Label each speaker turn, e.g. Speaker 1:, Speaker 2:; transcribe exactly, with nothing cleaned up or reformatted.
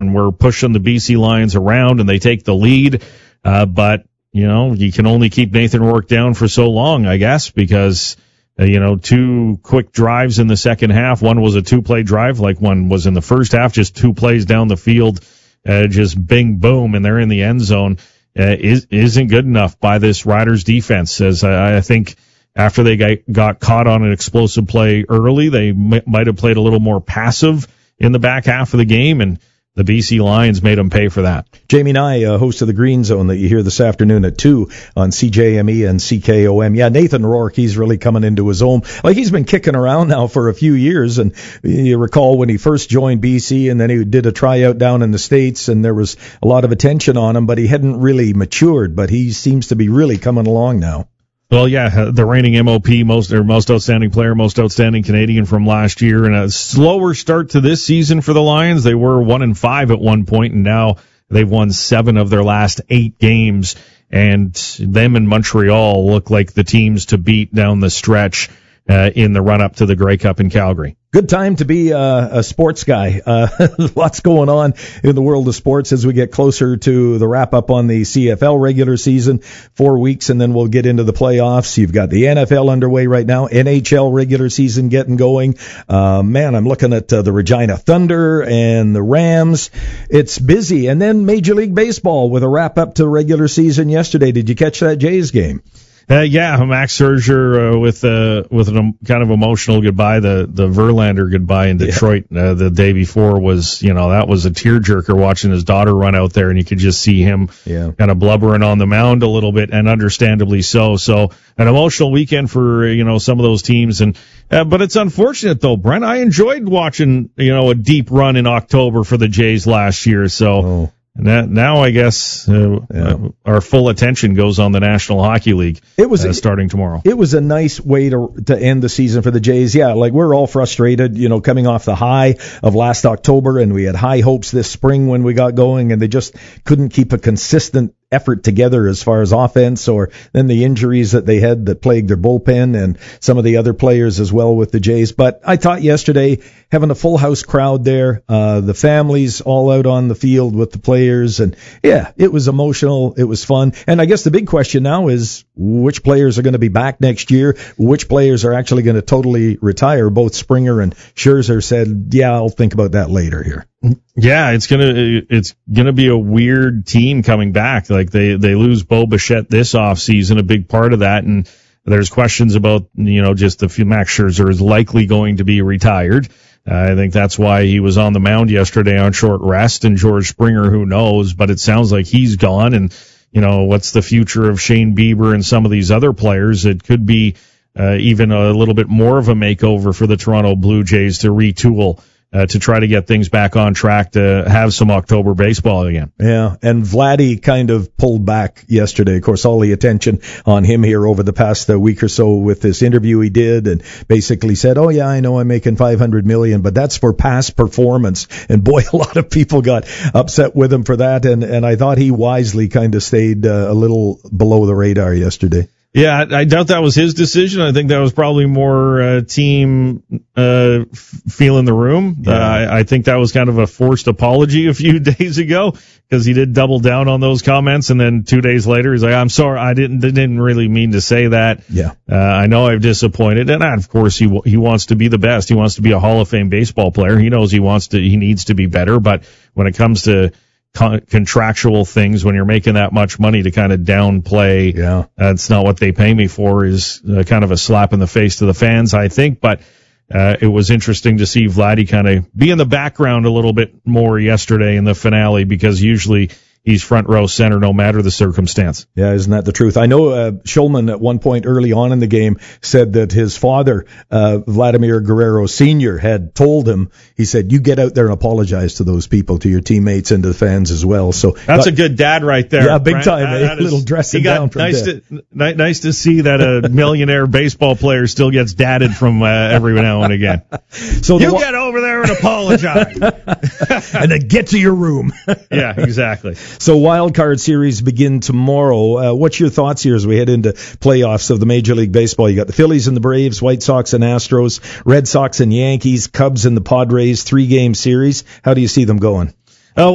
Speaker 1: and we're pushing the B C Lions around, and they take the lead. Uh, but, you know, you can only keep Nathan Rourke down for so long, I guess, because, uh, you know, two quick drives in the second half. One was a two-play drive, like one was in the first half, just two plays down the field, uh, just bing, boom, and they're in the end zone. Uh, is, isn't good enough by this Riders defense. As I, I think after they got, got caught on an explosive play early, they m- might have played a little more passive in the back half of the game, and the B C Lions made them pay for that.
Speaker 2: Jamie Nye, uh, host of the Green Zone that you hear this afternoon at two on C J M E and C K O M. Yeah, Nathan Rourke, he's really coming into his own. Like, he's been kicking around now for a few years, and you recall when he first joined B C, and then he did a tryout down in the States, and there was a lot of attention on him, but he hadn't really matured, but he seems to be really coming along now.
Speaker 1: Well, yeah, the reigning M O P, most or most outstanding player, most outstanding Canadian from last year, and a slower start to this season for the Lions. They were one and five at one point, and now they've won seven of their last eight games. And them and Montreal look like the teams to beat down the stretch uh, in the run up to the Grey Cup in Calgary.
Speaker 2: Good time to be uh, a sports guy. Uh, lots going on in the world of sports as we get closer to the wrap-up on the C F L regular season. Four weeks, and then we'll get into the playoffs. You've got the N F L underway right now, N H L regular season getting going. Uh, man, I'm looking at uh, the Regina Thunder and the Rams. It's busy. And then Major League Baseball with a wrap-up to the regular season yesterday. Did you catch that Jays game?
Speaker 1: Uh, yeah, Max Scherzer uh, with uh, with an um, kind of emotional goodbye. The the Verlander goodbye in Detroit yeah. uh, the day before was, you know, that was a tearjerker watching his daughter run out there, and you could just see him yeah. kind of blubbering on the mound a little bit, and understandably so. So an emotional weekend for, you know, some of those teams, and uh, but it's unfortunate though, Brent. I enjoyed watching, you know, a deep run in October for the Jays last year. So. Oh. And that, now I guess uh, yeah. uh, our full attention goes on the National Hockey League. It was uh, starting tomorrow.
Speaker 2: It was a nice way to to end the season for the Jays. Yeah, like we're all frustrated, you know, coming off the high of last October, and we had high hopes this spring when we got going, and they just couldn't keep a consistent effort together as far as offense, or then the injuries that they had that plagued their bullpen and some of the other players as well with the Jays. But I thought yesterday, having a full house crowd there, uh, the families all out on the field with the players, and yeah, it was emotional, it was fun. And I guess the big question now is which players are going to be back next year, which players are actually going to totally retire. Both Springer and Scherzer said, yeah, I'll think about that later here.
Speaker 1: Yeah, it's gonna it's gonna be a weird team coming back. Like they they lose Bo Bichette this off season, a big part of that, and there's questions about, you know, just if Max Scherzer is likely going to be retired. Uh, I think that's why he was on the mound yesterday on short rest, and George Springer, who knows, but it sounds like he's gone. And you know, what's the future of Shane Bieber and some of these other players? It could be uh, even a little bit more of a makeover for the Toronto Blue Jays to retool. Uh, to try to get things back on track to have some October baseball again.
Speaker 2: Yeah, and Vladdy kind of pulled back yesterday. Of course, all the attention on him here over the past uh, week or so with this interview he did, and basically said, oh yeah, I know I'm making five hundred million dollars, but that's for past performance. And boy, a lot of people got upset with him for that, and, and I thought he wisely kind of stayed uh, a little below the radar yesterday.
Speaker 1: Yeah, I doubt that was his decision. I think that was probably more uh, team uh, f- feel in the room. Yeah. Uh, I, I think that was kind of a forced apology a few days ago, because he did double down on those comments, and then two days later he's like, "I'm sorry, I didn't didn't really mean to say that.
Speaker 2: Yeah,
Speaker 1: uh, I know I've disappointed." And of course, he he wants to be the best. He wants to be a Hall of Fame baseball player. He knows he wants to. He needs to be better. But when it comes to Con- contractual things, when you're making that much money, to kind of downplay,
Speaker 2: yeah,
Speaker 1: that's not what they pay me for, is uh, kind of a slap in the face to the fans, I think. But uh, it was interesting to see Vladdy kind of be in the background a little bit more yesterday in the finale, because usually he's front row center no matter the circumstance.
Speaker 2: Yeah, isn't that the truth? I know uh, Shulman at one point early on in the game said that his father, uh, Vladimir Guerrero Senior, had told him, he said, you get out there and apologize to those people, to your teammates and to the fans as well. So
Speaker 1: that's uh, a good dad right there.
Speaker 2: Yeah, big Brent, time. That, that a little is, dressing down from
Speaker 1: nice
Speaker 2: dad.
Speaker 1: to, nice to see that a millionaire baseball player still gets dadded from uh, every now and again. So you wa- get over there and apologize.
Speaker 2: And then get to your room.
Speaker 1: Yeah, exactly.
Speaker 2: So Wild Card Series begin tomorrow. Uh, what's your thoughts here as we head into playoffs of the Major League Baseball? You got the Phillies and the Braves, White Sox and Astros, Red Sox and Yankees, Cubs and the Padres, three-game series. How do you see them going?